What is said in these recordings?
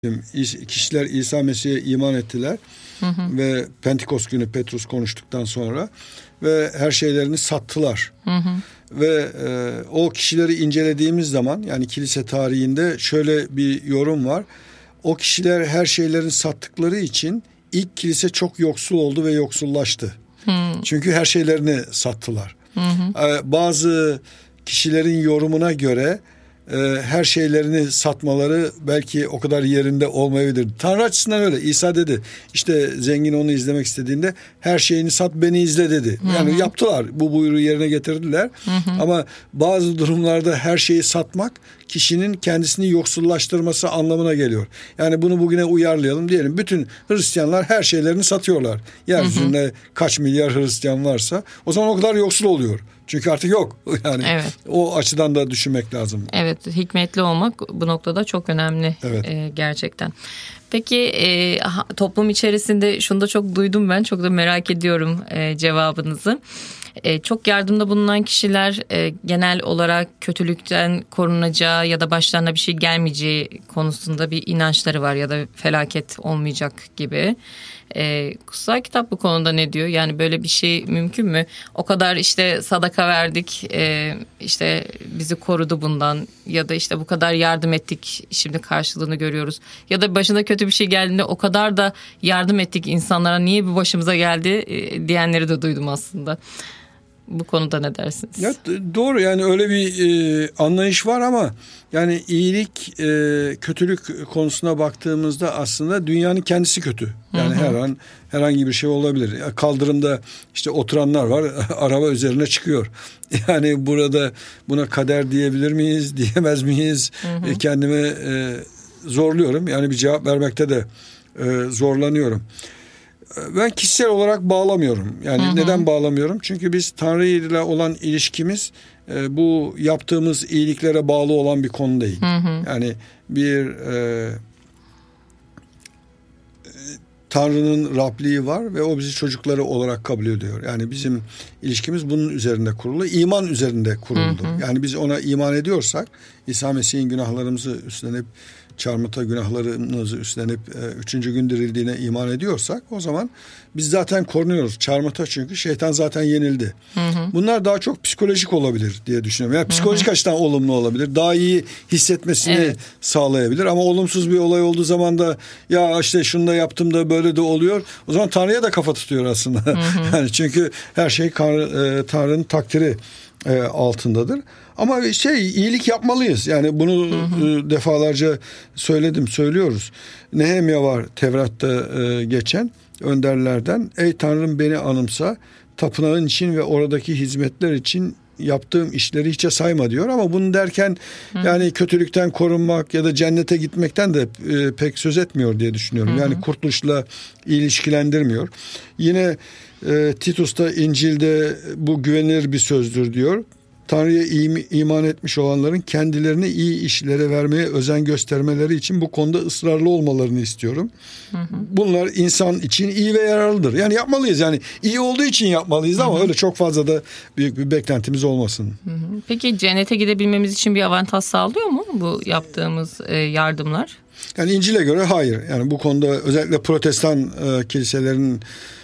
Kişiler İsa Mesih'e iman ettiler ve Pentekost günü Petrus konuştuktan sonra ve her şeylerini sattılar. Ve o kişileri incelediğimiz zaman, yani kilise tarihinde şöyle bir yorum var. O kişiler her şeylerini sattıkları için ilk kilise çok yoksul oldu ve yoksullaştı. Çünkü her şeylerini sattılar. Bazı kişilerin yorumuna göre her şeylerini satmaları belki o kadar yerinde olmayabilir. Tanrı açısından öyle. İsa dedi, işte zengin onu izlemek istediğinde her şeyini sat, beni izle dedi. Yani yaptılar. Bu buyruğu yerine getirdiler. Ama bazı durumlarda her şeyi satmak kişinin kendisini yoksullaştırması anlamına geliyor. Yani bunu bugüne uyarlayalım diyelim. Bütün Hristiyanlar her şeylerini satıyorlar. Yeryüzünde kaç milyar Hristiyan varsa o zaman o kadar yoksul oluyor. Çünkü artık yok. Yani evet. O açıdan da düşünmek lazım. Evet, hikmetli olmak bu noktada çok önemli. Evet. Gerçekten. Peki toplum içerisinde şunu da çok duydum ben. Çok da merak ediyorum cevabınızı. Çok yardımda bulunan kişiler genel olarak kötülükten korunacağı ya da başlarına bir şey gelmeyeceği konusunda bir inançları var ya da felaket olmayacak gibi. Kutsal kitap bu konuda ne diyor? Yani böyle bir şey mümkün mü? O kadar işte sadaka verdik, işte bizi korudu bundan ya da işte bu kadar yardım ettik, şimdi karşılığını görüyoruz. Ya da başına kötü bir şey geldiğinde o kadar da yardım ettik insanlara, niye bu başımıza geldi diyenleri de duydum aslında. Bu konuda ne dersiniz? Ya, doğru, yani öyle bir anlayış var ama yani iyilik kötülük konusuna baktığımızda aslında dünyanın kendisi kötü. Yani her an herhangi bir şey olabilir. Kaldırımda işte oturanlar var, araba üzerine çıkıyor. Yani burada buna kader diyebilir miyiz, diyemez miyiz? Kendimi zorluyorum. Yani bir cevap vermekte de zorlanıyorum. Ben kişisel olarak bağlamıyorum. Yani neden bağlamıyorum? Çünkü biz Tanrı ile olan ilişkimiz bu yaptığımız iyiliklere bağlı olan bir konu değil. Yani bir Tanrı'nın Rabliği var ve o bizi çocukları olarak kabul ediyor. Yani bizim ilişkimiz bunun üzerinde kurulu, iman üzerinde kuruldu. Yani biz ona iman ediyorsak, İsa Mesih'in günahlarımızı üstlenip, çarmıhta günahlarımızı üstlenip 3. gün dirildiğine iman ediyorsak, o zaman biz zaten korunuyoruz. Çarmıhta çünkü şeytan zaten yenildi. Bunlar daha çok psikolojik olabilir diye düşünüyorum. Yani psikolojik açıdan olumlu olabilir. Daha iyi hissetmesini sağlayabilir. Ama olumsuz bir olay olduğu zaman da ya işte şunu da yaptım da böyle de oluyor. O zaman Tanrı'ya da kafa tutuyor aslında. Yani çünkü her şey Tanrı'nın takdiri altındadır. Ama iyilik yapmalıyız. Yani bunu defalarca söylüyoruz. Nehemya var Tevrat'ta geçen önderlerden. Ey Tanrım, beni anımsa, tapınağın için ve oradaki hizmetler için yaptığım işleri hiçe sayma diyor. Ama bunu derken yani kötülükten korunmak ya da cennete gitmekten de pek söz etmiyor diye düşünüyorum. Yani kurtuluşla ilişkilendirmiyor. Yine Titus'ta, İncil'de bu güvenilir bir sözdür diyor. Tanrı'ya iman etmiş olanların kendilerini iyi işlere vermeye özen göstermeleri için bu konuda ısrarlı olmalarını istiyorum. Bunlar insan için iyi ve yararlıdır. Yani yapmalıyız. Yani iyi olduğu için yapmalıyız ama öyle çok fazla da büyük bir beklentimiz olmasın. Peki cennete gidebilmemiz için bir avantaj sağlıyor mu bu yaptığımız yardımlar? Yani İncil'e göre hayır. Yani bu konuda özellikle Protestan kiliselerin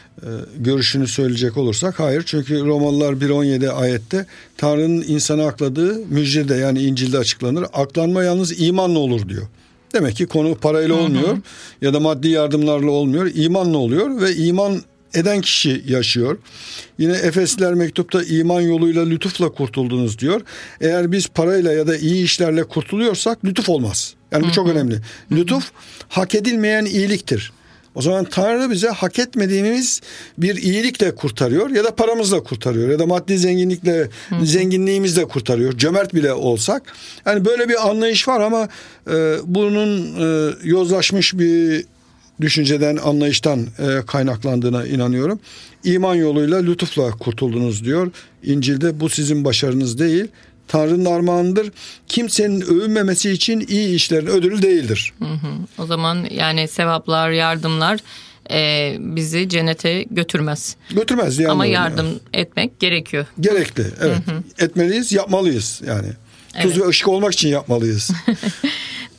görüşünü söyleyecek olursak hayır. Çünkü Romalılar 1.17 ayette Tanrı'nın insana akladığı müjdede, yani İncil'de açıklanır. Aklanma yalnız imanla olur diyor. Demek ki konu parayla olmuyor ya da maddi yardımlarla olmuyor. İmanla oluyor ve iman eden kişi yaşıyor. Yine Efesliler mektupta iman yoluyla lütufla kurtuldunuz diyor. Eğer biz parayla ya da iyi işlerle kurtuluyorsak lütuf olmaz. Yani bu çok önemli. Lütuf hak edilmeyen iyiliktir. O zaman Tanrı bize hak etmediğimiz bir iyilikle kurtarıyor ya da paramızla kurtarıyor ya da maddi zenginliğimizle kurtarıyor. Cömert bile olsak. Yani böyle bir anlayış var ama bunun yozlaşmış bir düşünceden, anlayıştan kaynaklandığına inanıyorum. İman yoluyla lütufla kurtuldunuz diyor. İncil'de bu sizin başarınız değil, Tanrı'nın armağanıdır. Kimsenin övünmemesi için iyi işlerin ödülü değildir. O zaman yani sevaplar, yardımlar bizi cennete götürmez. Götürmez. Ama yardım etmek gerekiyor. Gerekli, evet. Etmeliyiz, yapmalıyız yani. Tuz ve ışık olmak için yapmalıyız.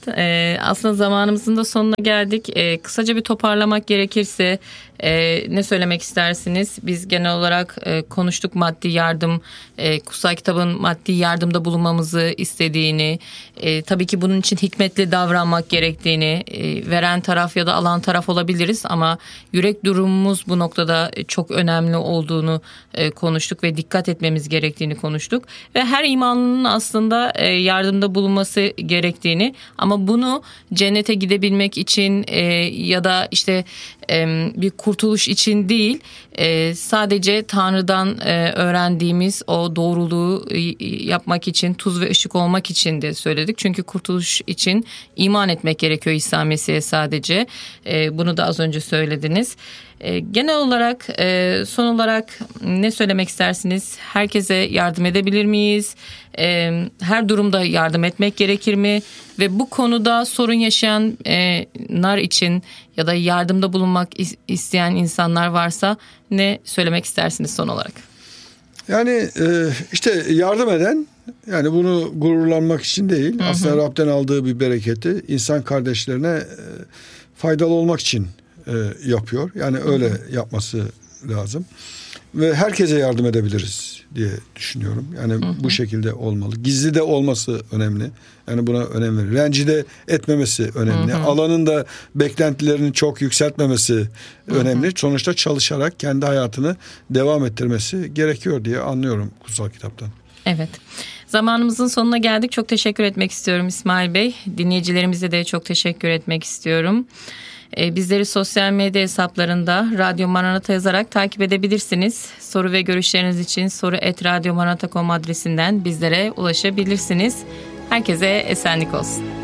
Aslında zamanımızın da sonuna geldik. Kısaca bir toparlamak gerekirse ne söylemek istersiniz? Biz genel olarak konuştuk maddi yardım, kutsal kitabın maddi yardımda bulunmamızı istediğini, tabii ki bunun için hikmetli davranmak gerektiğini, veren taraf ya da alan taraf olabiliriz ama yürek durumumuz bu noktada çok önemli olduğunu konuştuk ve dikkat etmemiz gerektiğini konuştuk. Ve her imanlının aslında yardımda bulunması gerektiğini ama bunu cennete gidebilmek için ya da işte bir kurtuluş için değil, sadece Tanrı'dan öğrendiğimiz o doğruluğu yapmak için, tuz ve ışık olmak için de söyledik. Çünkü kurtuluş için iman etmek gerekiyor İsa Mesih'e sadece. Bunu da az önce söylediniz. Genel olarak son olarak ne söylemek istersiniz? Herkese yardım edebilir miyiz? Her durumda yardım etmek gerekir mi? Ve bu konuda sorun yaşayanlar için ya da yardımda bulunmak isteyen insanlar varsa ne söylemek istersiniz son olarak? Yani işte yardım eden, yani bunu gururlanmak için değil, aslında Rab'den aldığı bir bereketi insan kardeşlerine faydalı olmak için yapıyor. Yani öyle yapması lazım. Ve herkese yardım edebiliriz diye düşünüyorum. Yani bu şekilde olmalı. Gizli de olması önemli. Yani buna önem verir. Rencide etmemesi önemli. Alanın da beklentilerini çok yükseltmemesi önemli. Sonuçta çalışarak kendi hayatını devam ettirmesi gerekiyor diye anlıyorum kutsal kitaptan. Evet. Zamanımızın sonuna geldik. Çok teşekkür etmek istiyorum İsmail Bey. Dinleyicilerimize de çok teşekkür etmek istiyorum. Bizleri sosyal medya hesaplarında Radyo Maranata yazarak takip edebilirsiniz. Soru ve görüşleriniz için soru@radyomaranata.com adresinden bizlere ulaşabilirsiniz. Herkese esenlik olsun.